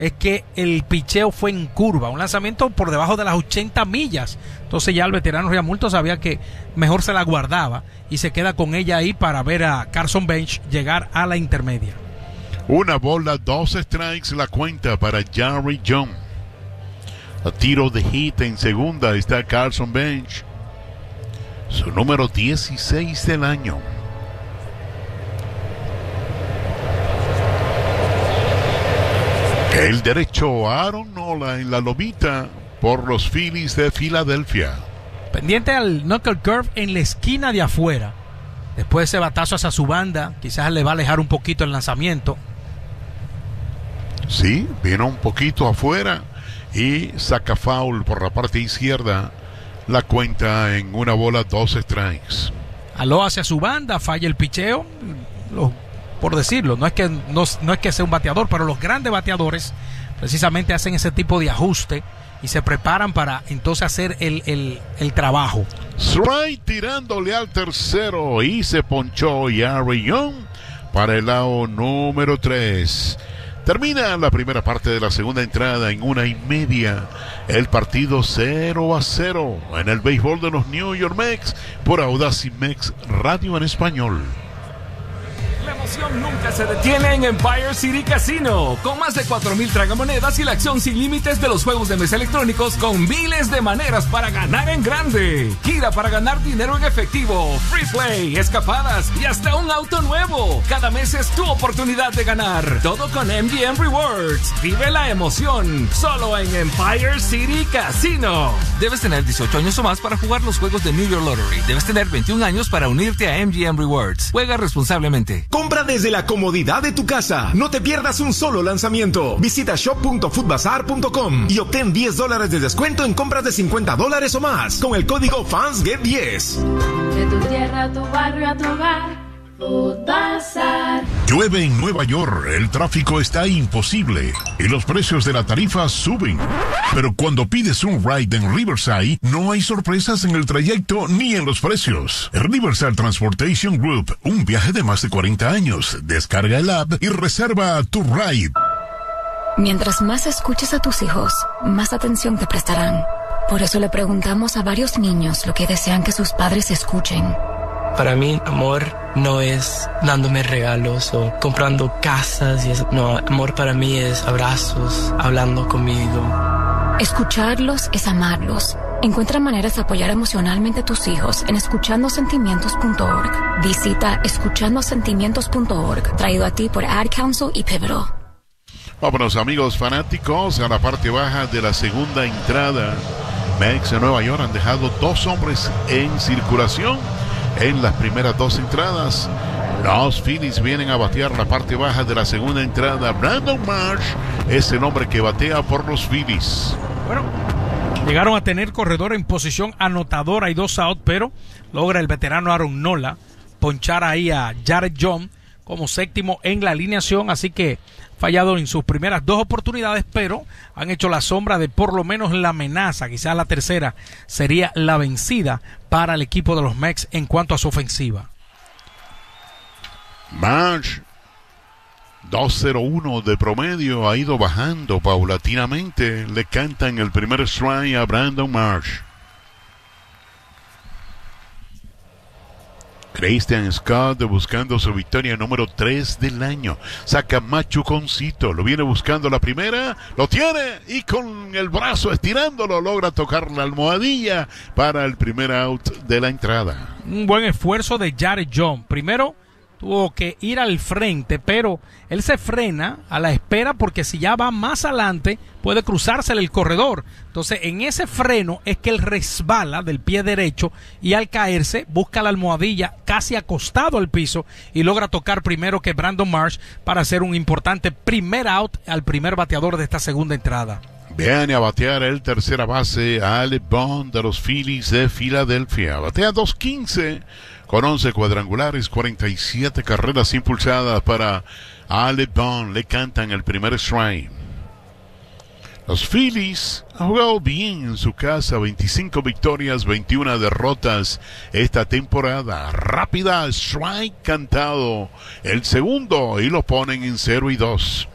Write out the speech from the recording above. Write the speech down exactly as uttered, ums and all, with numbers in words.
es que el picheo fue en curva, un lanzamiento por debajo de las ochenta millas. Entonces ya el veterano Realmuto sabía que mejor se la guardaba y se queda con ella ahí para ver a Carson Bench llegar a la intermedia. Una bola, dos strikes, la cuenta para Jerry Jones. A tiro de hit en segunda está Carson Bench, su número dieciséis del año. El derecho Aaron Nola en la lomita por los Phillies de Filadelfia. Pendiente al knuckle curve en la esquina de afuera. Después de ese batazo hacia su banda, quizás le va a alejar un poquito el lanzamiento. Sí, vino un poquito afuera y saca foul por la parte izquierda. La cuenta en una bola, dos strikes. Aló hacia su banda, falla el picheo. Los, por decirlo, no es que no, no es que sea un bateador, pero los grandes bateadores precisamente hacen ese tipo de ajuste y se preparan para entonces hacer el, el, el trabajo. Strike tirándole al tercero y se ponchó Jerry Young para el lado número tres. Termina la primera parte de la segunda entrada en una y media. El partido cero a cero en el béisbol de los New York Mets por Audacy Mex Radio en español. La emoción nunca se detiene en Empire City Casino. Con más de cuatro mil tragamonedas y la acción sin límites de los juegos de mesa electrónicos con miles de maneras para ganar en grande. Gira para ganar dinero en efectivo, free play, escapadas y hasta un auto nuevo. Cada mes es tu oportunidad de ganar. Todo con M G M Rewards. Vive la emoción solo en Empire City Casino. Debes tener dieciocho años o más para jugar los juegos de New York Lottery. Debes tener veintiún años para unirte a M G M Rewards. Juega responsablemente. Compra desde la comodidad de tu casa. No te pierdas un solo lanzamiento. Visita shop punto foodbazar punto com y obtén diez dólares de descuento en compras de cincuenta dólares o más con el código Fans Get diez. De tu tierra a tu barrio a tu hogar. Foodbazar. Llueve en Nueva York, el tráfico está imposible y los precios de la tarifa suben. Pero cuando pides un ride en Riverside, no hay sorpresas en el trayecto ni en los precios. Riverside Transportation Group, un viaje de más de cuarenta años. Descarga el app y reserva tu ride. Mientras más escuches a tus hijos, más atención te prestarán. Por eso le preguntamos a varios niños lo que desean que sus padres escuchen. Para mí, amor no es dándome regalos o comprando casas y eso. No, amor para mí es abrazos, hablando conmigo. Escucharlos es amarlos. Encuentra maneras de apoyar emocionalmente a tus hijos en escuchando sentimientos punto org. Visita escuchando sentimientos punto org, traído a ti por Ad Council y Pivotal. Vámonos, amigos fanáticos, a la parte baja de la segunda entrada. Mets de Nueva York han dejado dos hombres en circulación en las primeras dos entradas. Los Phillies vienen a batear la parte baja de la segunda entrada. Brandon Marsh es el hombre que batea por los Phillies. Bueno, llegaron a tener corredor en posición anotadora y dos out, pero logra el veterano Aaron Nola ponchar ahí a Jared Jones como séptimo en la alineación, así que fallado en sus primeras dos oportunidades, pero han hecho la sombra de por lo menos la amenaza. Quizás la tercera sería la vencida para el equipo de los Mets en cuanto a su ofensiva. Marsh, dos cero uno de promedio, ha ido bajando paulatinamente. Le cantan el primer strike a Brandon Marsh. Christian Scott buscando su victoria número tres del año. Saca machuconcito, lo viene buscando la primera, lo tiene y con el brazo estirándolo logra tocar la almohadilla para el primer out de la entrada. Un buen esfuerzo de Jared Jones. Primero tuvo que ir al frente, pero él se frena a la espera porque si ya va más adelante puede cruzársele el corredor. Entonces en ese freno es que él resbala del pie derecho y al caerse busca la almohadilla casi acostado al piso y logra tocar primero que Brandon Marsh para hacer un importante primer out al primer bateador de esta segunda entrada. Viene a batear el tercera base Alec Bohm de los Phillies de Filadelfia. Batea dos quince con once cuadrangulares, cuarenta y siete carreras impulsadas para Alec Bohm. Le cantan el primer strike. Los Phillies han jugado bien en su casa, veinticinco victorias, veintiuna derrotas esta temporada. Rápida, strike cantado, el segundo, y lo ponen en cero y dos.